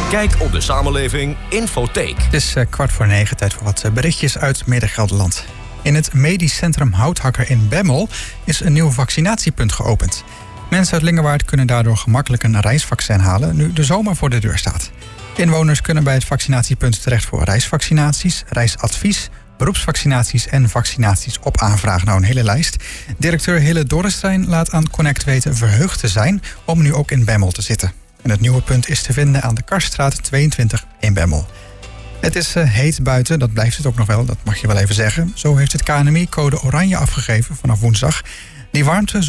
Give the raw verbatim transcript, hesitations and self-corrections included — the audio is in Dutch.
Kijk op de Samenleving Infotheek. Het is uh, kwart voor negen, tijd voor wat berichtjes uit Midden-Gelderland. In het medisch centrum Houthakker in Bemmel is een nieuw vaccinatiepunt geopend. Mensen uit Lingewaard kunnen daardoor gemakkelijk een reisvaccin halen nu de zomer voor de deur staat. Inwoners kunnen bij het vaccinatiepunt terecht voor reisvaccinaties, reisadvies, beroepsvaccinaties en vaccinaties op aanvraag. Nou, een hele lijst. Directeur Hille Dorrestein laat aan Connect weten verheugd te zijn om nu ook in Bemmel te zitten. En het nieuwe punt is te vinden aan de Karstraat tweeëntwintig in Bemmel. Het is uh, heet buiten, dat blijft het ook nog wel, dat mag je wel even zeggen. Zo heeft het K N M I code oranje afgegeven vanaf woensdag. Die warmte